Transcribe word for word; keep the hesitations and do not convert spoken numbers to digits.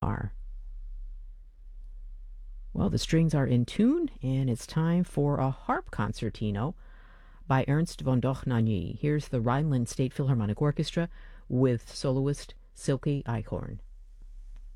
are. Well, the strings are in tune, and it's time for a harp concertino by Ernst von Dohnanyi. Here's the Rhineland State Philharmonic Orchestra with soloist Silke Eichhorn.